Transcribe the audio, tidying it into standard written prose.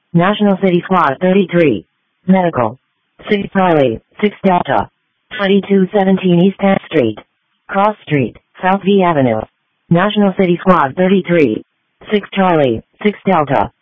National City Squad 33. Medical. 6 Charlie, 6 Delta. 2217 East 10th Street. Cross Street, South V Avenue. National City Squad 33. 6 Charlie, 6 Delta.